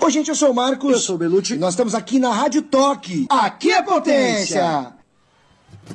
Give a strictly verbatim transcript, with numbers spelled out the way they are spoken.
Oi, gente, eu sou o Marcos. Eu sou o Belucci. E nós estamos aqui na Rádio Toque. Aqui é potência!